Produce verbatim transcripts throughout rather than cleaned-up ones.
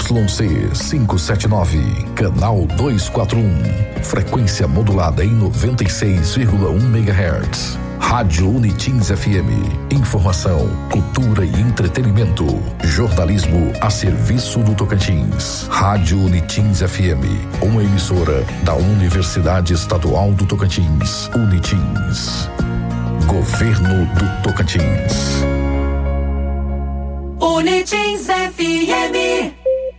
Y C quinhentos e setenta e nove, canal duzentos e quarenta e um, frequência modulada em noventa e seis vírgula um megahertz. Rádio Unitins F M. Informação, cultura e entretenimento. Jornalismo a serviço do Tocantins. Rádio Unitins F M. Uma emissora da Universidade Estadual do Tocantins. Unitins. Governo do Tocantins. Unitins F M.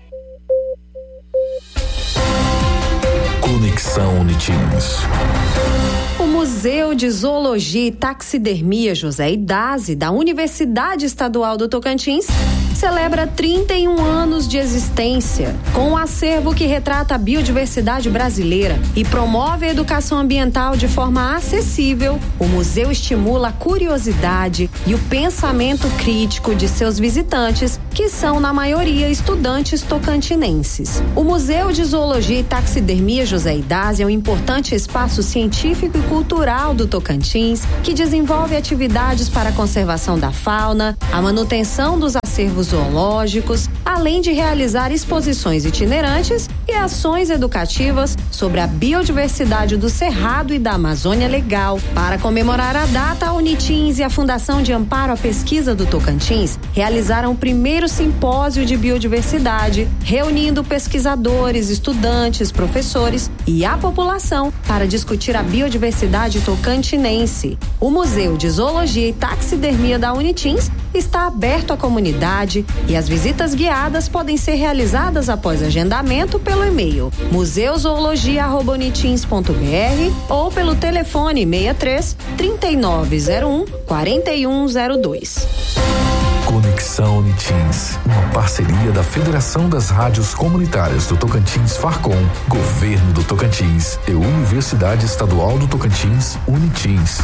Conexão Unitins. O Museu de Zoologia e Taxidermia José Idazi, da Universidade Estadual do Tocantins, celebra trinta e um anos de existência, com um acervo que retrata a biodiversidade brasileira e promove a educação ambiental de forma acessível. O museu estimula a curiosidade e o pensamento crítico de seus visitantes, que são, na maioria, estudantes tocantinenses. O Museu de Zoologia e Taxidermia José Idazi é um importante espaço científico e cultural do Tocantins, que desenvolve atividades para a conservação da fauna, a manutenção dos acervos zoológicos, além de realizar exposições itinerantes e ações educativas sobre a biodiversidade do Cerrado e da Amazônia Legal. Para comemorar a data, a Unitins e a Fundação de Amparo à Pesquisa do Tocantins realizaram o primeiro simpósio de biodiversidade, reunindo pesquisadores, estudantes, professores e a população para discutir a biodiversidade tocantinense. O Museu de Zoologia e Taxidermia da Unitins está aberto à comunidade e as visitas guiadas podem ser realizadas após agendamento pelo e-mail museuzoologia arroba unitins ponto b r ou pelo telefone sessenta e três, trinta e nove zero um, quarenta e um zero dois. Conexão Unitins, uma parceria da Federação das Rádios Comunitárias do Tocantins Farcom, Governo do Tocantins e Universidade Estadual do Tocantins, Unitins.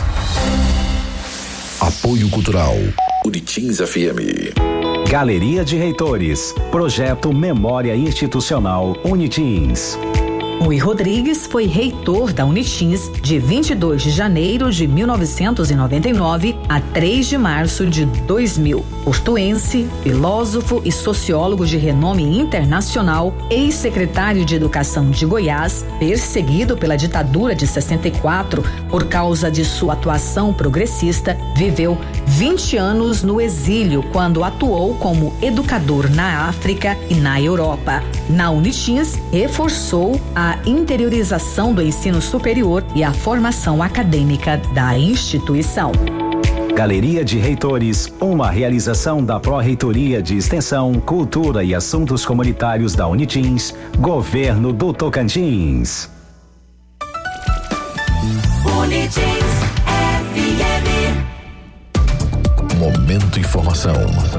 Apoio Cultural, Unitins F M. Galeria de Reitores, Projeto Memória Institucional Unitins. Rui Rodrigues foi reitor da Unitins de vinte e dois de janeiro de mil novecentos e noventa e nove a três de março de dois mil. Portuense, filósofo e sociólogo de renome internacional, ex-secretário de Educação de Goiás, perseguido pela ditadura de sessenta e quatro por causa de sua atuação progressista, viveu vinte anos no exílio quando atuou como educador na África e na Europa. Na Unitins, reforçou a interiorização do ensino superior e a formação acadêmica da instituição. Galeria de Reitores, uma realização da Pró-Reitoria de Extensão, Cultura e Assuntos Comunitários da Unitins, Governo do Tocantins. Unitins F M. Momento Informação.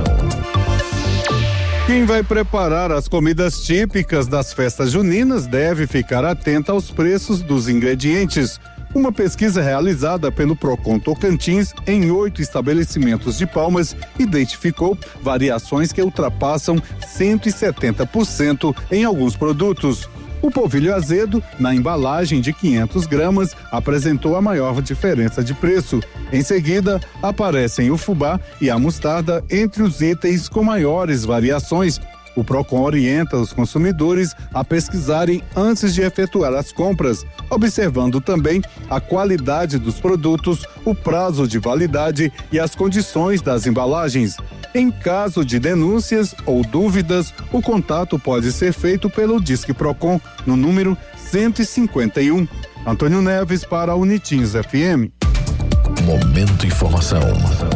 Quem vai preparar as comidas típicas das festas juninas deve ficar atento aos preços dos ingredientes. Uma pesquisa realizada pelo Procon Tocantins em oito estabelecimentos de Palmas identificou variações que ultrapassam cento e setenta por cento em alguns produtos. O polvilho azedo, na embalagem de quinhentas gramas, apresentou a maior diferença de preço. Em seguida, aparecem o fubá e a mostarda entre os itens com maiores variações. O Procon orienta os consumidores a pesquisarem antes de efetuar as compras, observando também a qualidade dos produtos, o prazo de validade e as condições das embalagens. Em caso de denúncias ou dúvidas, o contato pode ser feito pelo Disque Procon no número cento e cinquenta e um. Antônio Neves para a Unitins F M. Momento Informação.